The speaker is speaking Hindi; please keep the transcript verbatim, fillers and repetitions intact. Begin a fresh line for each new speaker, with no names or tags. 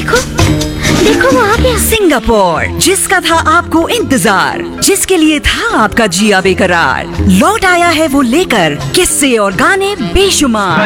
देखो देखो वो आ गया।
सिंगापुर, जिसका था आपको इंतजार, जिसके लिए था आपका जिया बेकरार, लौट आया है वो लेकर किस्से और गाने बेशुमार।